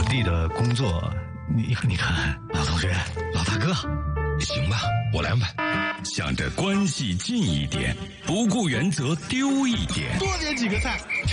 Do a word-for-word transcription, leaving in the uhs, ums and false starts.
地的工作，你你看，老同学，老大哥， 行吧，我来安排。 想着关系近一点，不顾原则丢一点， 多点几个菜。